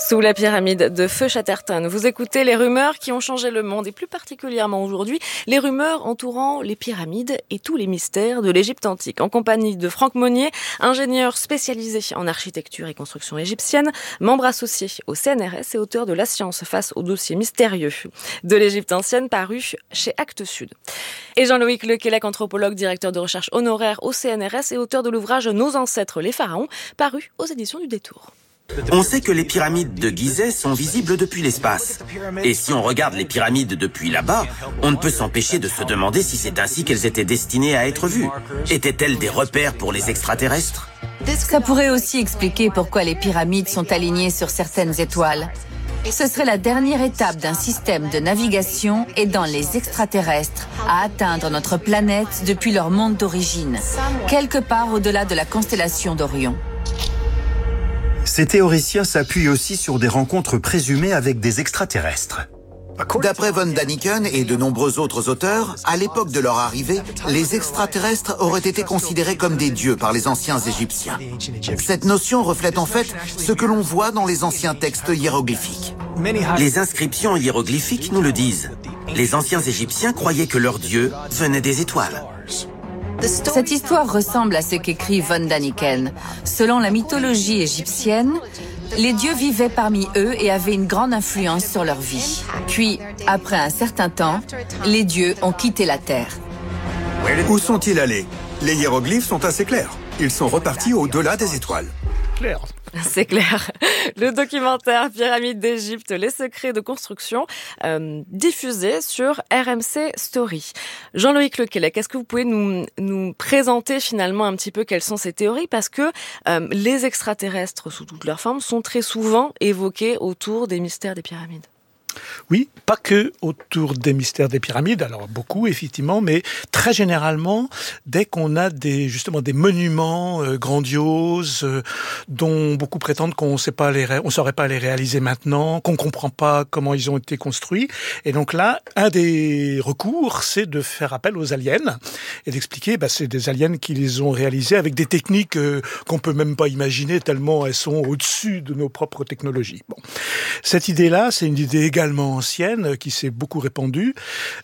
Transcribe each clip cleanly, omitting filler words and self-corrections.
Sous la pyramide de Feu Chatterton, vous écoutez les rumeurs qui ont changé le monde et plus particulièrement aujourd'hui, les rumeurs entourant les pyramides et tous les mystères de l'Égypte antique. En compagnie de Franck Monnier, ingénieur spécialisé en architecture et construction égyptienne, membre associé au CNRS et auteur de La science face aux dossiers mystérieux de l'Égypte ancienne, paru chez Actes Sud. Et Jean-Loïc Lequelec, anthropologue, directeur de recherche honoraire au CNRS et auteur de l'ouvrage Nos ancêtres les pharaons, paru aux éditions du Détour. On sait que les pyramides de Gizeh sont visibles depuis l'espace. Et si on regarde les pyramides depuis là-bas, on ne peut s'empêcher de se demander si c'est ainsi qu'elles étaient destinées à être vues. Étaient-elles des repères pour les extraterrestres ? Ça pourrait aussi expliquer pourquoi les pyramides sont alignées sur certaines étoiles. Ce serait la dernière étape d'un système de navigation aidant les extraterrestres à atteindre notre planète depuis leur monde d'origine, quelque part au-delà de la constellation d'Orion. Ces théoriciens s'appuient aussi sur des rencontres présumées avec des extraterrestres. D'après von Daniken et de nombreux autres auteurs, à l'époque de leur arrivée, les extraterrestres auraient été considérés comme des dieux par les anciens Égyptiens. Cette notion reflète en fait ce que l'on voit dans les anciens textes hiéroglyphiques. Les inscriptions hiéroglyphiques nous le disent. Les anciens Égyptiens croyaient que leurs dieux venaient des étoiles. Cette histoire ressemble à ce qu'écrit von Daniken. Selon la mythologie égyptienne, les dieux vivaient parmi eux et avaient une grande influence sur leur vie. Puis, après un certain temps, les dieux ont quitté la terre. Où sont-ils allés ? Les hiéroglyphes sont assez clairs. Ils sont repartis au-delà des étoiles. Clair. C'est clair. Le documentaire Pyramide d'Égypte, les secrets de construction, diffusé sur RMC Story. Jean-Loïc Lequelec, est-ce que vous pouvez nous présenter finalement un petit peu quelles sont ces théories ? Parce que les extraterrestres, sous toutes leurs formes, sont très souvent évoqués autour des mystères des pyramides. Oui, pas que autour des mystères des pyramides, alors beaucoup effectivement, mais très généralement, dès qu'on a justement des monuments grandioses dont beaucoup prétendent qu'on saurait pas les réaliser maintenant, qu'on comprend pas comment ils ont été construits, et donc là, un des recours, c'est de faire appel aux aliens et d'expliquer, c'est des aliens qui les ont réalisés avec des techniques qu'on peut même pas imaginer tellement elles sont au-dessus de nos propres technologies. Bon, cette idée-là, c'est une idée également ancienne qui s'est beaucoup répandue,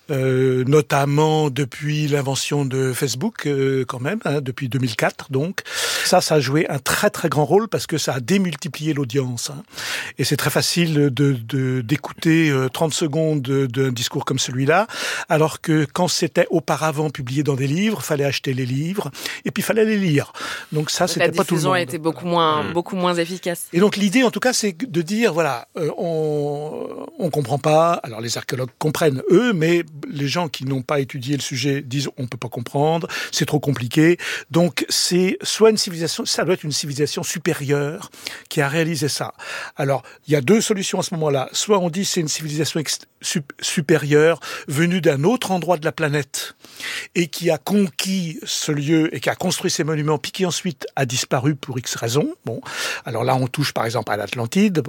notamment depuis l'invention de Facebook quand même, depuis 2004 donc. Ça a joué un très très grand rôle parce que ça a démultiplié l'audience. Et c'est très facile d'écouter 30 secondes d'un discours comme celui-là, alors que quand c'était auparavant publié dans des livres, fallait acheter les livres et puis fallait les lire. Donc ça, c'était pas tout le monde. La diffusion était beaucoup moins efficace. Et donc l'idée, en tout cas, c'est de dire voilà, on comprend pas. Alors les archéologues comprennent eux, mais les gens qui n'ont pas étudié le sujet disent on peut pas comprendre, c'est trop compliqué. Donc c'est soit une civilisation, ça doit être une civilisation supérieure qui a réalisé ça. Alors il y a deux solutions à ce moment-là. Soit on dit c'est une civilisation supérieure venue d'un autre endroit de la planète et qui a conquis ce lieu et qui a construit ces monuments, puis qui ensuite a disparu pour X raisons. Bon, alors là on touche par exemple à l'Atlantide,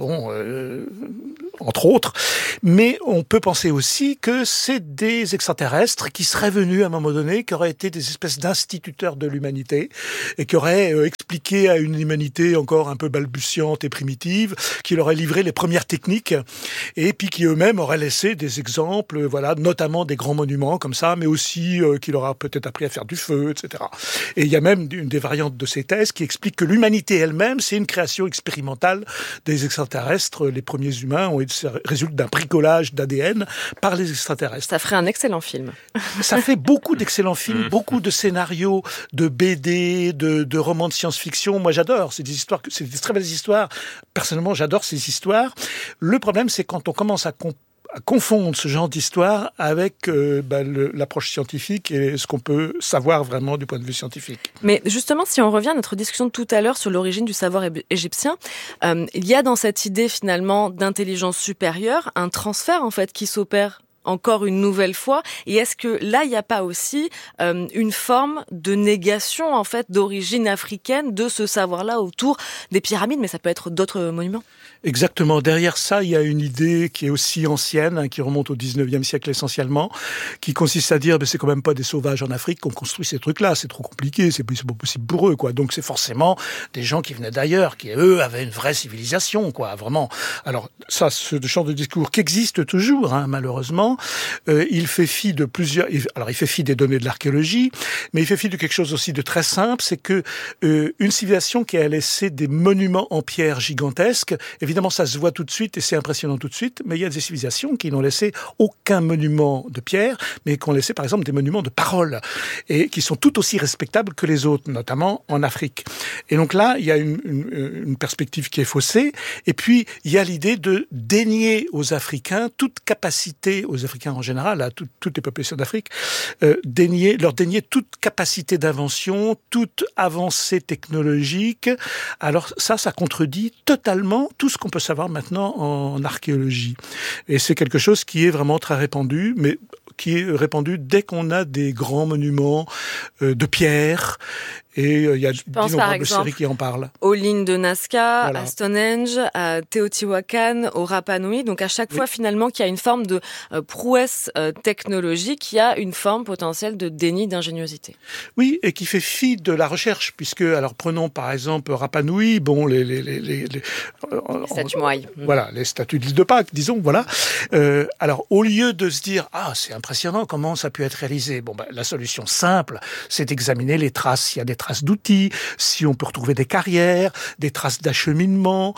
entre autres. Mais on peut penser aussi que c'est des extraterrestres qui seraient venus à un moment donné, qui auraient été des espèces d'instituteurs de l'humanité et qui auraient expliqué à une humanité encore un peu balbutiante et primitive, qui leur auraient livré les premières techniques et puis qui eux-mêmes auraient laissé des exemples, voilà, notamment des grands monuments comme ça, mais aussi qui leur a peut-être appris à faire du feu, etc. Et il y a même une des variantes de ces thèses qui explique que l'humanité elle-même, c'est une création expérimentale des extraterrestres. Les premiers humains résultent d'un bricolage d'ADN par les extraterrestres. Ça ferait un excellent film. Ça fait beaucoup d'excellents films, beaucoup de scénarios, de BD, de romans de science-fiction. Moi, j'adore. C'est des très belles histoires. Personnellement, j'adore ces histoires. Le problème, c'est quand on commence à confondre ce genre d'histoire avec l'approche scientifique et ce qu'on peut savoir vraiment du point de vue scientifique. Mais justement, si on revient à notre discussion de tout à l'heure sur l'origine du savoir égyptien, il y a dans cette idée finalement d'intelligence supérieure un transfert en fait qui s'opère encore une nouvelle fois. Et est-ce que là, il n'y a pas aussi une forme de négation, en fait, d'origine africaine de ce savoir-là autour des pyramides, mais ça peut être d'autres monuments? Exactement. Derrière ça, il y a une idée qui est aussi ancienne, qui remonte au 19e siècle essentiellement, qui consiste à dire, c'est quand même pas des sauvages en Afrique qu'on construit ces trucs-là, c'est trop compliqué, c'est pas possible pour eux, quoi. Donc c'est forcément des gens qui venaient d'ailleurs, qui eux avaient une vraie civilisation, quoi, vraiment. Alors ça, ce genre de discours qui existe toujours, malheureusement, il fait fi de plusieurs. Alors il fait fi des données de l'archéologie, mais il fait fi de quelque chose aussi de très simple, c'est que une civilisation qui a laissé des monuments en pierre gigantesques. Évidemment, ça se voit tout de suite et c'est impressionnant tout de suite, mais il y a des civilisations qui n'ont laissé aucun monument de pierre, mais qui ont laissé par exemple des monuments de parole, et qui sont tout aussi respectables que les autres, notamment en Afrique. Et donc là, il y a une perspective qui est faussée, et puis il y a l'idée de dénier aux Africains toute capacité, aux Africains en général, à toutes les populations d'Afrique, leur dénier toute capacité d'invention, toute avancée technologique. Alors ça contredit totalement tout ce qu'on peut savoir maintenant en archéologie. Et c'est quelque chose qui est vraiment très répandu, mais qui est répandu dès qu'on a des grands monuments de pierre. Et il y a d'innombrables séries qui en parlent. Aux lignes de Nazca, voilà. À Stonehenge, à Teotihuacan, au Rapa Nui. Donc à chaque fois finalement qu'il y a une forme de prouesse technologique, il y a une forme potentielle de déni d'ingéniosité. Oui, et qui fait fi de la recherche, puisque, alors prenons par exemple Rapa Nui, les statues Moai. Voilà, les statues de l'île de Pâques, disons, voilà. Alors au lieu de se dire, c'est impressionnant, comment ça a pu être réalisé? La solution simple, c'est d'examiner les traces. Il y a des traces d'outils, si on peut retrouver des carrières, des traces d'acheminement,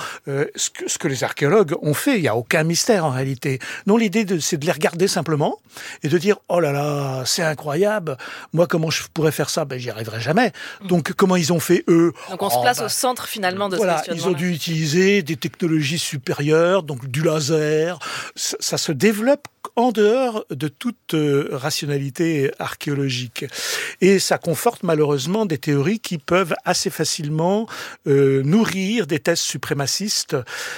ce que les archéologues ont fait, il n'y a aucun mystère en réalité. Non, l'idée c'est de les regarder simplement et de dire, oh là là, c'est incroyable, moi comment je pourrais faire ça? J'y arriverai jamais. Donc comment ils ont fait eux? Donc on se place au centre finalement de ce questionnement. Ils ont dû utiliser des technologies supérieures, donc du laser, ça se développe en dehors de toute rationalité archéologique. Et ça conforte malheureusement des théories qui peuvent assez facilement nourrir des thèses suprémacistes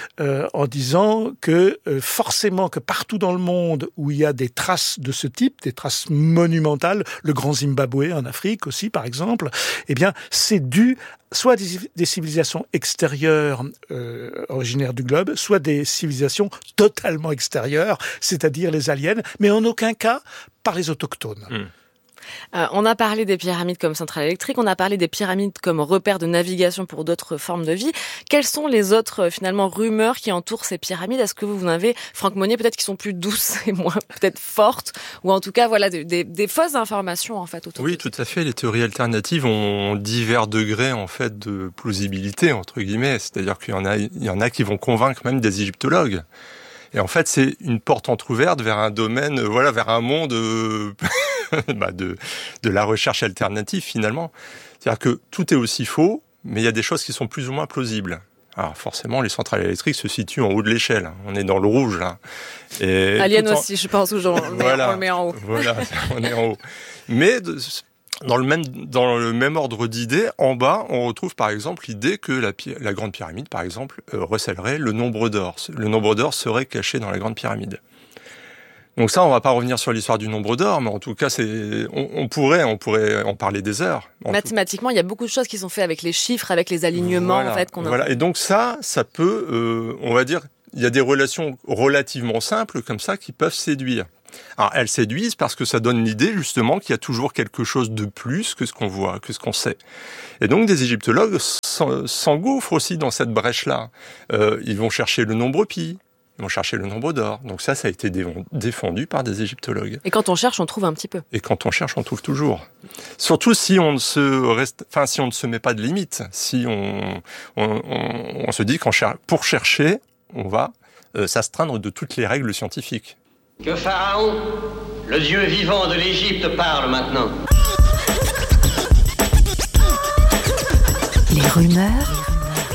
en disant que forcément que partout dans le monde où il y a des traces de ce type, des traces monumentales, le Grand Zimbabwe en Afrique aussi par exemple, c'est dû soit des civilisations extérieures originaires du globe, soit des civilisations totalement extérieures, c'est-à-dire les aliens, mais en aucun cas par les autochtones. On a parlé des pyramides comme centrale électrique, on a parlé des pyramides comme repère de navigation pour d'autres formes de vie. Quelles sont les autres, finalement, rumeurs qui entourent ces pyramides? Est-ce que vous en avez, Franck Monnier, peut-être qui sont plus douces et moins peut-être fortes, ou en tout cas, voilà, des fausses informations, en fait, autour? Oui, tout à fait. Les théories alternatives ont divers degrés, en fait, de plausibilité, entre guillemets. C'est-à-dire qu'il y en a qui vont convaincre même des égyptologues. Et en fait, c'est une porte entrouverte vers un domaine, vers un monde de la recherche alternative, finalement. C'est-à-dire que tout est aussi faux, mais il y a des choses qui sont plus ou moins plausibles. Alors forcément, les centrales électriques se situent en haut de l'échelle. On est dans le rouge, là. Et Alien aussi, je pense, où on le met en haut. Voilà, on est en haut. Mais dans le même ordre d'idées, en bas, on retrouve par exemple l'idée que la Grande Pyramide, par exemple, recèlerait le nombre d'or. Le nombre d'or serait caché dans la Grande Pyramide. Donc ça, on va pas revenir sur l'histoire du nombre d'or, mais en tout cas, on pourrait en parler des heures. Mathématiquement, il y a beaucoup de choses qui sont faites avec les chiffres, avec les alignements, voilà, en fait, qu'on a. Voilà. Et donc ça peut, on va dire, il y a des relations relativement simples comme ça qui peuvent séduire. Alors, elles séduisent parce que ça donne l'idée, justement, qu'il y a toujours quelque chose de plus que ce qu'on voit, que ce qu'on sait. Et donc, des égyptologues s'engouffrent aussi dans cette brèche-là. Ils vont chercher le nombre pi, ils vont chercher le nombre d'or. Donc ça a été défendu par des égyptologues. Et quand on cherche, on trouve un petit peu. Et quand on cherche, on trouve toujours. Surtout si on ne se met pas de limite. Si on se dit pour chercher, on va s'astreindre de toutes les règles scientifiques. Que Pharaon, le dieu vivant de l'Égypte, parle maintenant. Les rumeurs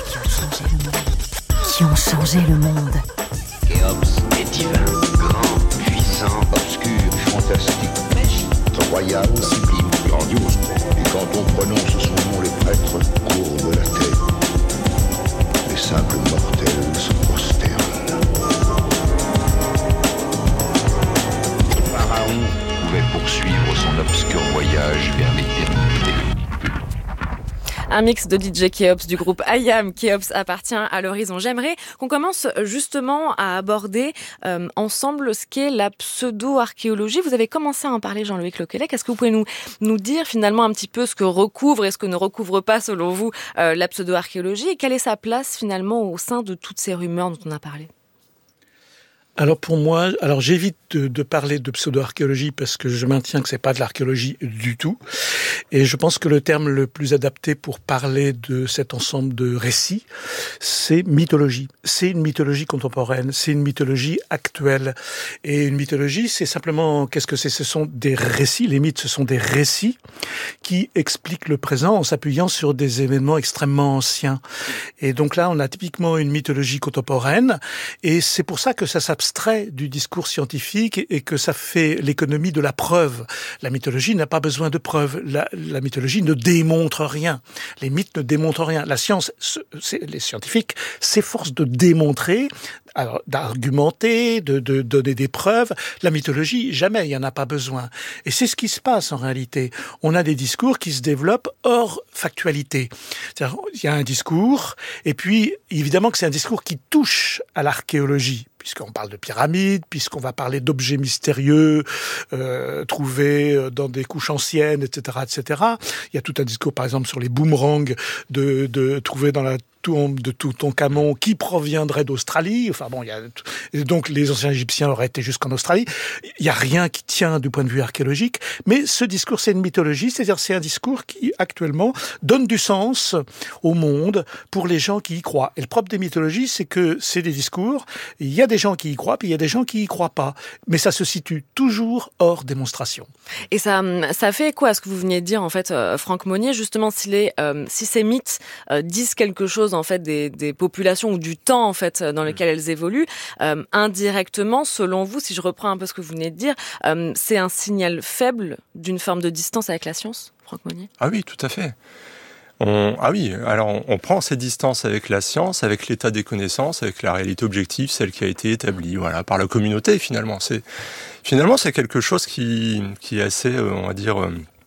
qui ont changé le monde. Khéops est divin, grand, puissant, obscur, fantastique, magique, royal, sublime, grandiose. Et quand on prononce son nom, les prêtres courbent la tête. Les simples mortels se prosternent. obscur voyage vers l'éternité. Un mix de DJ Keops du groupe IAM. Keops appartient à l'horizon. J'aimerais qu'on commence justement à aborder ensemble ce qu'est la pseudo-archéologie. Vous avez commencé à en parler, Jean-Louis Cloquelec. Est-ce que vous pouvez nous dire finalement un petit peu ce que recouvre et ce que ne recouvre pas, selon vous, la pseudo-archéologie, et quelle est sa place finalement au sein de toutes ces rumeurs dont on a parlé ? Alors pour moi, j'évite de parler de pseudo-archéologie parce que je maintiens que c'est pas de l'archéologie du tout. Et je pense que le terme le plus adapté pour parler de cet ensemble de récits, c'est mythologie. C'est une mythologie contemporaine, c'est une mythologie actuelle. Et une mythologie, c'est simplement, qu'est-ce que c'est ? Ce sont des récits, les mythes, ce sont des récits qui expliquent le présent en s'appuyant sur des événements extrêmement anciens. Et donc là, on a typiquement une mythologie contemporaine, et c'est pour ça que ça s'abstrait du discours scientifique et que ça fait l'économie de la preuve. La mythologie n'a pas besoin de preuves. La mythologie ne démontre rien. Les mythes ne démontrent rien. La science, les scientifiques s'efforcent de démontrer, alors d'argumenter, de donner des preuves. La mythologie, jamais, il n'y en a pas besoin. Et c'est ce qui se passe en réalité. On a des discours qui se développent hors factualité. C'est-à-dire, il y a un discours, et puis évidemment que c'est un discours qui touche à l'archéologie, puisqu'on parle de pyramides, puisqu'on va parler d'objets mystérieux trouvés dans des couches anciennes, etc., etc. Il y a tout un discours, par exemple, sur les boomerangs trouvés dans la tombe de Toutankhamon qui proviendrait d'Australie. Enfin bon, donc les anciens Égyptiens auraient été jusqu'en Australie. Il n'y a rien qui tient du point de vue archéologique, mais ce discours, c'est une mythologie, c'est-à-dire c'est un discours qui, actuellement, donne du sens au monde pour les gens qui y croient. Et le propre des mythologies, c'est que c'est des discours, il y a des gens qui y croient, puis il y a des gens qui y croient pas. Mais ça se situe toujours hors démonstration. Et ça fait quoi, ce que vous veniez de dire, en fait, Franck Monnier, justement, si ces mythes disent quelque chose, en fait, des populations ou du temps, en fait, dans lequel elles évoluent, indirectement, selon vous, si je reprends un peu ce que vous venez de dire, c'est un signal faible d'une forme de distance avec la science, Franck Monnier ? Ah oui, tout à fait. On prend ces distances avec la science, avec l'état des connaissances, avec la réalité objective, celle qui a été établie, voilà, par la communauté, finalement. C'est quelque chose qui est assez, on va dire,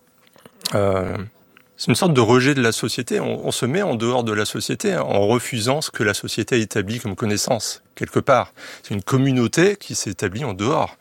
c'est une sorte de rejet de la société. On se met en dehors de la société en refusant ce que la société a établi comme connaissance, quelque part. C'est une communauté qui s'est établie en dehors.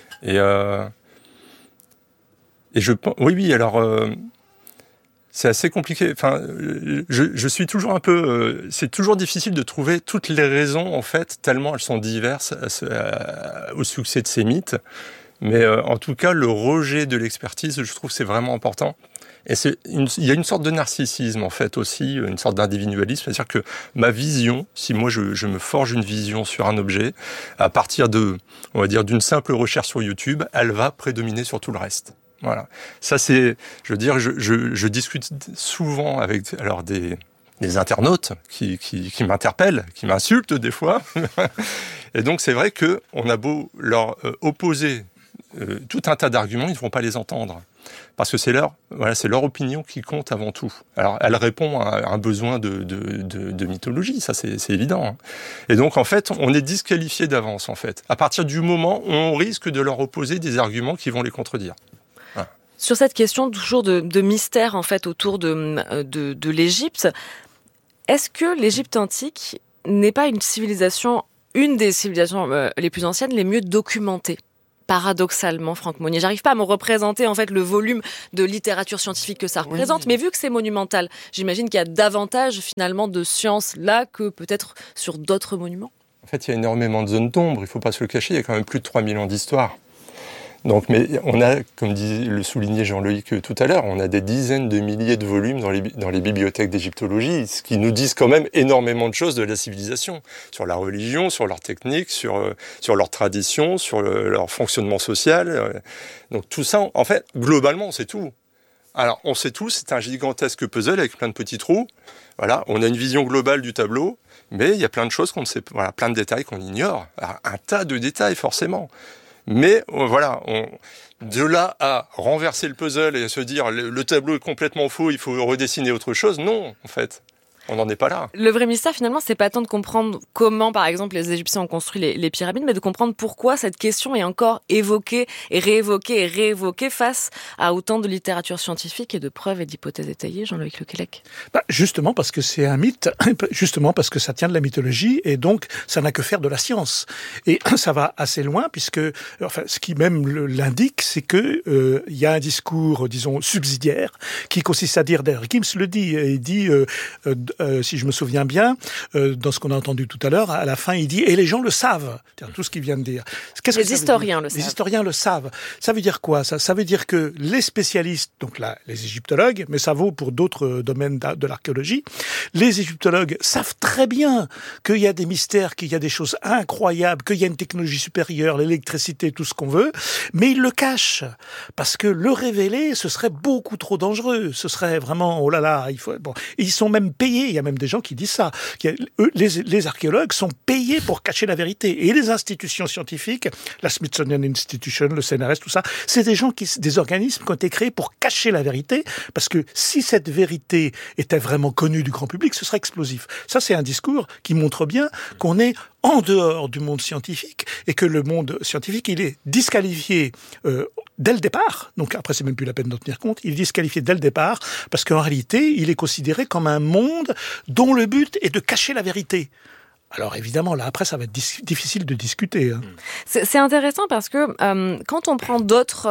C'est assez compliqué. Enfin, je suis toujours un peu. C'est toujours difficile de trouver toutes les raisons, en fait, tellement elles sont diverses au succès de ces mythes. Mais en tout cas, le rejet de l'expertise, je trouve, c'est vraiment important. Et il y a une sorte de narcissisme, en fait, aussi, une sorte d'individualisme. C'est-à-dire que ma vision, si moi je me forge une vision sur un objet, à partir on va dire, d'une simple recherche sur YouTube, elle va prédominer sur tout le reste. Voilà. Ça, c'est, je veux dire, je discute souvent avec, des internautes qui m'interpellent, qui m'insultent des fois. Et donc, c'est vrai que on a beau leur opposer tout un tas d'arguments, ils ne vont pas les entendre. Parce que c'est leur opinion qui compte avant tout. Alors, elle répond à un besoin de mythologie, ça c'est évident. Hein. Et donc, en fait, on est disqualifié d'avance, en fait. À partir du moment où on risque de leur opposer des arguments qui vont les contredire. Voilà. Sur cette question toujours de mystère, en fait, autour de l'Égypte, est-ce que l'Égypte antique n'est pas une des civilisations les plus anciennes, les mieux documentées ? Paradoxalement, Franck Monnier. J'arrive pas à me représenter, en fait, le volume de littérature scientifique que ça représente, mais vu que c'est monumental, j'imagine qu'il y a davantage, finalement, de science là que peut-être sur d'autres monuments. En fait, il y a énormément de zones d'ombre, il faut pas se le cacher, il y a quand même plus de 3000 ans d'histoire. Donc, mais on a, comme le soulignait Jean-Loïc tout à l'heure, on a des dizaines de milliers de volumes dans les bibliothèques d'égyptologie, ce qui nous disent quand même énormément de choses de la civilisation, sur la religion, sur leur technique, sur leurs traditions, sur leur fonctionnement social. Donc tout ça, en fait, globalement, on sait tout. Alors, on sait tout, c'est un gigantesque puzzle avec plein de petits trous. Voilà, on a une vision globale du tableau, mais il y a plein de choses qu'on ne sait pas, voilà, plein de détails qu'on ignore. Alors, un tas de détails, forcément. Mais voilà, de là à renverser le puzzle et à se dire le tableau est complètement faux, il faut redessiner autre chose, non, en fait. On n'en est pas là. Le vrai mystère, finalement, c'est pas tant de comprendre comment, par exemple, les Égyptiens ont construit les pyramides, mais de comprendre pourquoi cette question est encore évoquée et réévoquée face à autant de littérature scientifique et de preuves et d'hypothèses étayées, Jean-Loïc Lequelec. Justement parce que c'est un mythe, justement parce que ça tient de la mythologie, et donc ça n'a que faire de la science. Et ça va assez loin, puisque, enfin, ce qui même l'indique, c'est que il y a un discours, disons, subsidiaire, qui consiste à dire, d'ailleurs, Gims le dit, il dit, si je me souviens bien, dans ce qu'on a entendu tout à l'heure, à la fin, il dit, et les gens le savent, c'est-à-dire tout ce qu'il vient de dire. Les historiens le savent. Les historiens le savent. Ça veut dire quoi, ça? Ça veut dire que les spécialistes, donc là, les égyptologues, mais ça vaut pour d'autres domaines de l'archéologie, les égyptologues savent très bien qu'il y a des mystères, qu'il y a des choses incroyables, qu'il y a une technologie supérieure, l'électricité, tout ce qu'on veut, mais ils le cachent. Parce que le révéler, ce serait beaucoup trop dangereux. Ce serait vraiment, oh là là, il faut, bon. Ils sont même payés, il y a même des gens qui disent ça. Les archéologues sont payés pour cacher la vérité. Et les institutions scientifiques, la Smithsonian Institution, le CNRS, tout ça, c'est des organismes qui ont été créés pour cacher la vérité, parce que si cette vérité était vraiment connue du grand public, ce serait explosif. Ça, c'est un discours qui montre bien qu'on est en dehors du monde scientifique, et que le monde scientifique, il est disqualifié dès le départ. Donc après, c'est même plus la peine d'en tenir compte. Il est disqualifié dès le départ, parce qu'en réalité, il est considéré comme un monde dont le but est de cacher la vérité. Alors évidemment, là après, ça va être difficile de discuter. Hein. C'est intéressant parce que quand on prend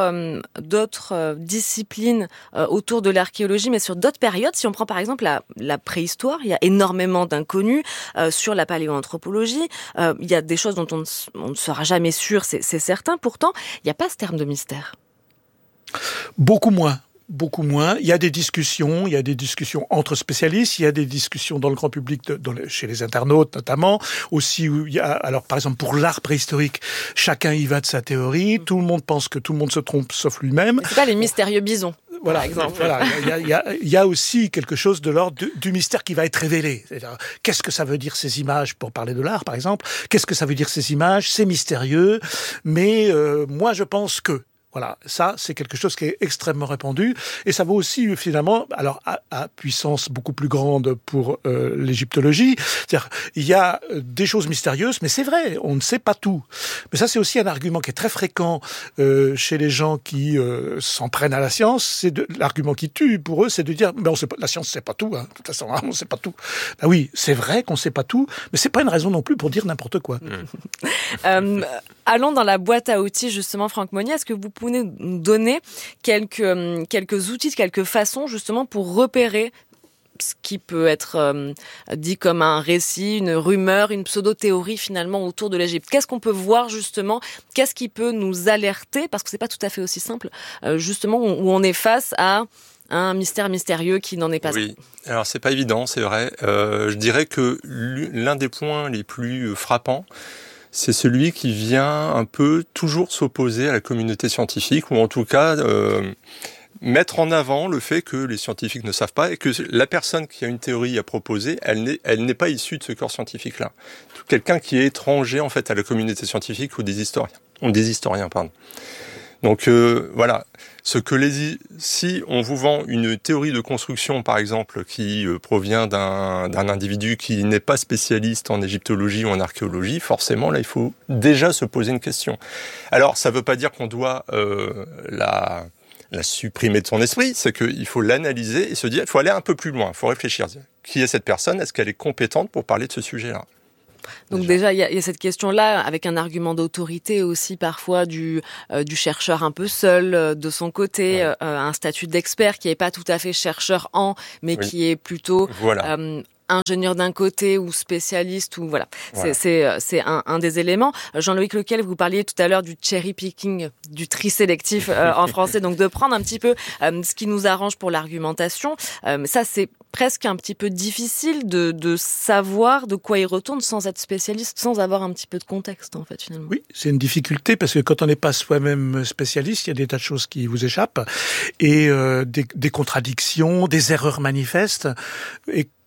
d'autres disciplines autour de l'archéologie, mais sur d'autres périodes, si on prend par exemple la préhistoire, il y a énormément d'inconnus sur la paléoanthropologie. Il y a des choses dont on ne sera jamais sûr, c'est certain. Pourtant, il n'y a pas ce terme de mystère. Beaucoup moins. Il y a des discussions entre spécialistes, il y a des discussions dans le grand public, chez les internautes notamment, aussi où il y a, alors par exemple pour l'art préhistorique, chacun y va de sa théorie, tout le monde pense que tout le monde se trompe sauf lui-même. C'est pas les mystérieux bisons. Voilà, par exemple. Voilà, il y a aussi quelque chose de l'ordre du mystère qui va être révélé. C'est-à-dire, qu'est-ce que ça veut dire ces images, pour parler de l'art par exemple? Qu'est-ce que ça veut dire ces images? C'est mystérieux, mais moi je pense que. Voilà, ça c'est quelque chose qui est extrêmement répandu, et ça vaut aussi finalement, alors à puissance beaucoup plus grande pour l'égyptologie, c'est-à-dire il y a des choses mystérieuses, mais c'est vrai, on ne sait pas tout. Mais ça c'est aussi un argument qui est très fréquent chez les gens qui s'en prennent à la science. C'est l'argument qui tue pour eux, c'est de dire mais on sait pas, la science sait pas tout, hein. De toute façon on sait pas tout. Ben oui, c'est vrai qu'on sait pas tout, mais c'est pas une raison non plus pour dire n'importe quoi. Allons dans la boîte à outils justement, Franck Monnier. Est-ce que vous pouvez nous donner quelques outils, quelques façons justement pour repérer ce qui peut être dit comme un récit, une rumeur, une pseudo-théorie finalement autour de l'Égypte? Qu'est-ce qu'on peut voir justement? Qu'est-ce qui peut nous alerter? Parce que c'est pas tout à fait aussi simple, justement, où on est face à un mystère mystérieux qui n'en est pas. Oui, alors c'est pas évident, c'est vrai. Je dirais que l'un des points les plus frappants, c'est celui qui vient un peu toujours s'opposer à la communauté scientifique, ou en tout cas mettre en avant le fait que les scientifiques ne savent pas, et que la personne qui a une théorie à proposer, elle n'est pas issue de ce corps scientifique-là. Quelqu'un qui est étranger en fait à la communauté scientifique ou des historiens, pardon. Donc voilà, si on vous vend une théorie de construction, par exemple, qui provient d'un individu qui n'est pas spécialiste en égyptologie ou en archéologie, forcément, là, il faut déjà se poser une question. Alors, ça ne veut pas dire qu'on doit la supprimer de son esprit, c'est qu'il faut l'analyser et se dire, il faut aller un peu plus loin, il faut réfléchir. Qui est cette personne? Est-ce qu'elle est compétente pour parler de ce sujet-là? Donc déjà, il y a cette question-là, avec un argument d'autorité aussi parfois du chercheur un peu seul de son côté, ouais. Un statut d'expert qui est pas tout à fait chercheur mais oui. Qui est plutôt ingénieur d'un côté ou spécialiste ou voilà. C'est un des éléments. Jean-Loïc Lequelec, vous parliez tout à l'heure du cherry picking, du tri sélectif en français, donc de prendre un petit peu ce qui nous arrange pour l'argumentation. Ça c'est presque un petit peu difficile de savoir de quoi il retourne sans être spécialiste, sans avoir un petit peu de contexte en fait finalement. Oui, c'est une difficulté parce que quand on n'est pas soi-même spécialiste, il y a des tas de choses qui vous échappent et des contradictions, des erreurs manifestes. Et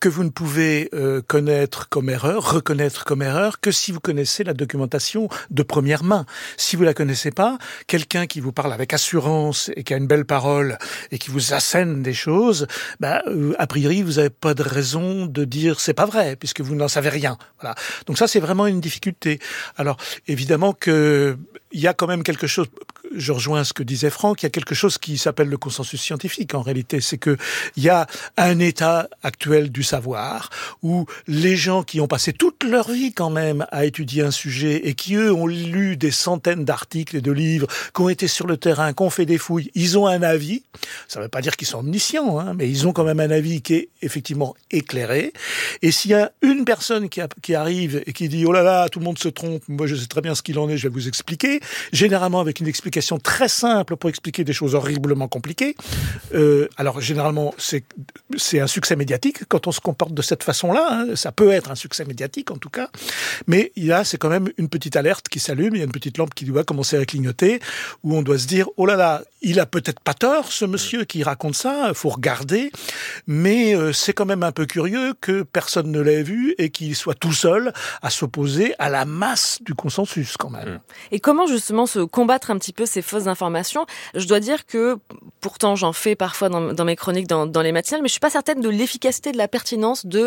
que vous ne pouvez reconnaître comme erreur, que si vous connaissez la documentation de première main. Si vous la connaissez pas, quelqu'un qui vous parle avec assurance et qui a une belle parole et qui vous assène des choses, a priori, vous n'avez pas de raison de dire c'est pas vrai, puisque vous n'en savez rien. Voilà. Donc ça, c'est vraiment une difficulté. Alors, évidemment que il y a quand même quelque chose, je rejoins ce que disait Franck, il y a quelque chose qui s'appelle le consensus scientifique en réalité, c'est que il y a un état actuel du savoir où les gens qui ont passé toute leur vie quand même à étudier un sujet et qui eux ont lu des centaines d'articles et de livres, qui ont été sur le terrain, qui ont fait des fouilles, ils ont un avis, ça ne veut pas dire qu'ils sont omniscients, mais ils ont quand même un avis qui est effectivement éclairé, et s'il y a une personne qui arrive et qui dit « Oh là là, tout le monde se trompe, moi je sais très bien ce qu'il en est, je vais vous expliquer », généralement avec une explication très simple pour expliquer des choses horriblement compliquées. Alors généralement c'est un succès médiatique quand on se comporte de cette façon-là. Ça peut être un succès médiatique en tout cas, mais c'est quand même une petite alerte qui s'allume, il y a une petite lampe qui doit commencer à clignoter, où on doit se dire oh là là, il a peut-être pas tort ce monsieur qui raconte ça, faut regarder, mais c'est quand même un peu curieux que personne ne l'ait vu et qu'il soit tout seul à s'opposer à la masse du consensus quand même. Et comment justement se combattre un petit peu ces fausses informations? Je dois dire que pourtant j'en fais parfois dans mes chroniques, dans les matinales, mais je suis pas certaine de l'efficacité, de la pertinence de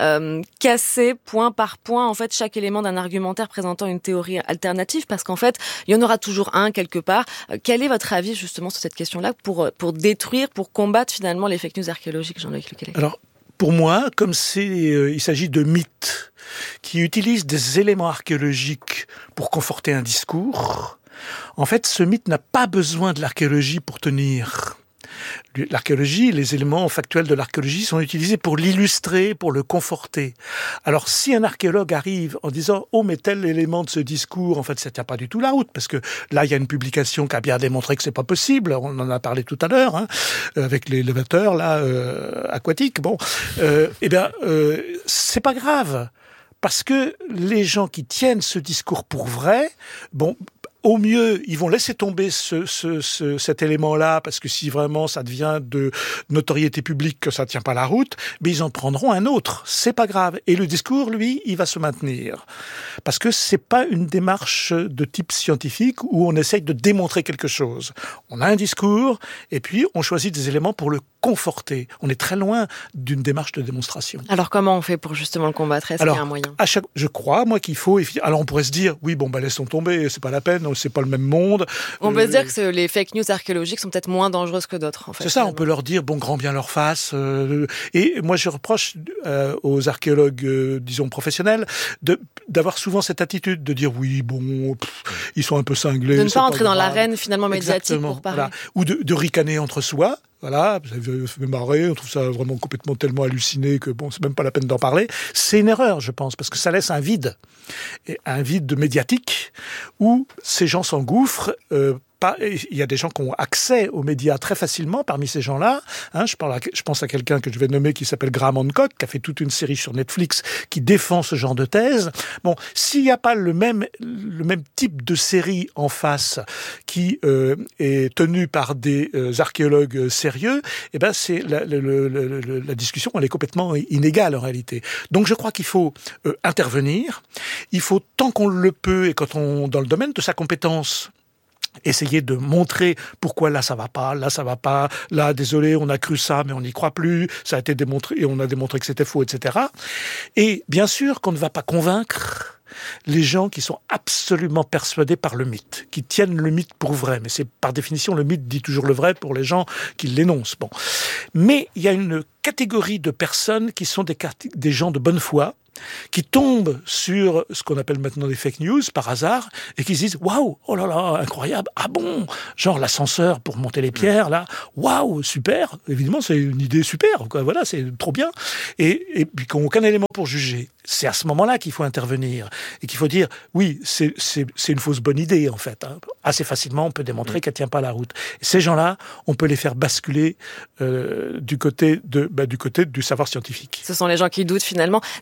casser point par point en fait chaque élément d'un argumentaire présentant une théorie alternative, parce qu'en fait il y en aura toujours un quelque part. Quel est votre avis justement sur cette question-là pour détruire, pour combattre finalement les fake news archéologiques, Jean-Luc Lequelec? Alors pour moi, comme il s'agit de mythes qui utilisent des éléments archéologiques pour conforter un discours, en fait, ce mythe n'a pas besoin de l'archéologie pour tenir. L'archéologie, les éléments factuels de l'archéologie sont utilisés pour l'illustrer, pour le conforter. Alors, si un archéologue arrive en disant « Oh, mais tel élément de ce discours, en fait, ça tient pas du tout la route », parce que là, il y a une publication qui a bien démontré que c'est pas possible, on en a parlé tout à l'heure, avec les lévateurs, aquatiques, c'est pas grave. Parce que les gens qui tiennent ce discours pour vrai, au mieux, ils vont laisser tomber cet élément-là, parce que si vraiment ça devient de notoriété publique que ça tient pas la route, mais ils en prendront un autre. C'est pas grave. Et le discours, lui, il va se maintenir. Parce que c'est pas une démarche de type scientifique où on essaye de démontrer quelque chose. On a un discours, et puis on choisit des éléments pour le conforter. On est très loin d'une démarche de démonstration. Alors comment on fait pour justement le combattre? Est-ce qu'il y a un moyen? Je crois, moi, qu'il faut... Alors on pourrait se dire, oui, laissons tomber, c'est pas la peine, c'est pas le même monde. On peut se dire que les fake news archéologiques sont peut-être moins dangereuses que d'autres, en fait. C'est ça, on peut leur dire, grand bien leur face. Et moi, je reproche aux archéologues, disons, professionnels, d'avoir souvent cette attitude de dire, oui, ils sont un peu cinglés. De ne pas entrer dans l'arène, finalement, médiatique. Exactement, pour parler. Voilà. Ou de ricaner entre soi. Voilà, ça fait marrer, on trouve ça vraiment complètement tellement halluciné que c'est même pas la peine d'en parler. C'est une erreur, je pense, parce que ça laisse un vide médiatique où ces gens s'engouffrent. Il y a des gens qui ont accès aux médias très facilement parmi ces gens-là. Je pense à quelqu'un que je vais nommer qui s'appelle Graham Hancock, qui a fait toute une série sur Netflix qui défend ce genre de thèse. S'il n'y a pas le même type de série en face qui est tenue par des archéologues sérieux, c'est la discussion, elle est complètement inégale en réalité. Donc je crois qu'il faut intervenir. Il faut, tant qu'on le peut et quand on dans le domaine de sa compétence, essayer de montrer pourquoi là ça va pas, là désolé on a cru ça mais on n'y croit plus, ça a été démontré et on a démontré que c'était faux, etc. Et bien sûr qu'on ne va pas convaincre les gens qui sont absolument persuadés par le mythe, qui tiennent le mythe pour vrai, mais c'est par définition le mythe dit toujours le vrai pour les gens qui l'énoncent. Mais il y a une catégorie de personnes qui sont des gens de bonne foi, qui tombent sur ce qu'on appelle maintenant des fake news par hasard et qui se disent waouh, oh là là, incroyable, ah bon, genre l'ascenseur pour monter les pierres là, waouh, super, évidemment c'est une idée super, voilà, c'est trop bien, et puis qu'on n'a aucun élément pour juger. C'est à ce moment-là qu'il faut intervenir et qu'il faut dire oui, c'est une fausse bonne idée en fait. Assez facilement, on peut démontrer qu'elle tient pas la route. Et ces gens-là, on peut les faire basculer du côté du savoir scientifique. Ce sont les gens qui doutent finalement. Dernière question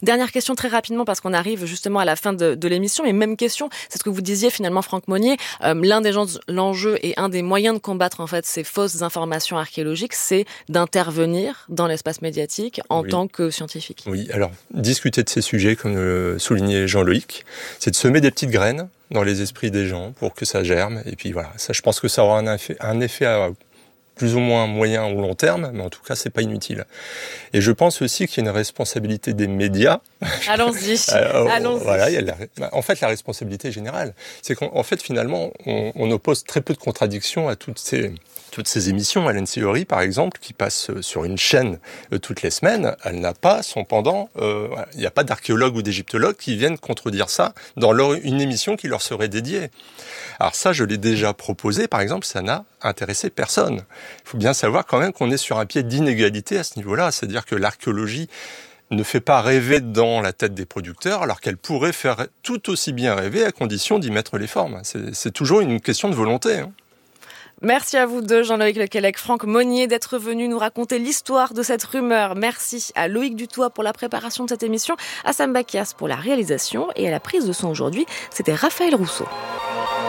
question très rapidement parce qu'on arrive justement à la fin de l'émission, mais même question, c'est ce que vous disiez finalement Franck Monnier, l'enjeu et un des moyens de combattre en fait ces fausses informations archéologiques, c'est d'intervenir dans l'espace médiatique en tant que scientifique. Oui, alors discuter de ces sujets, comme le soulignait Jean-Loïc, c'est de semer des petites graines dans les esprits des gens pour que ça germe, et puis voilà, ça je pense que ça aura un effet à plus ou moins moyen ou long terme, mais en tout cas, c'est pas inutile. Et je pense aussi qu'il y a une responsabilité des médias. Allons-y. Allons-y. Voilà, en fait, la responsabilité générale, c'est qu'en fait, finalement, on oppose très peu de contradictions à toutes ces émissions. Hélène Sigori, par exemple, qui passe sur une chaîne toutes les semaines, elle n'a pas son pendant. Il n'y a pas d'archéologues ou d'égyptologues qui viennent contredire ça dans une émission qui leur serait dédiée. Alors ça, je l'ai déjà proposé, par exemple, ça n'a intéressé personne. Il faut bien savoir quand même qu'on est sur un pied d'inégalité à ce niveau-là, c'est-à-dire que l'archéologie ne fait pas rêver dans la tête des producteurs, alors qu'elle pourrait faire tout aussi bien rêver à condition d'y mettre les formes. C'est toujours une question de volonté, hein. Merci à vous deux, Jean-Loïc Lequelec, Franck Monnier, d'être venus nous raconter l'histoire de cette rumeur. Merci à Loïc Dutoit pour la préparation de cette émission, à Sam Bakias pour la réalisation et à la prise de son aujourd'hui. C'était Raphaël Rousseau.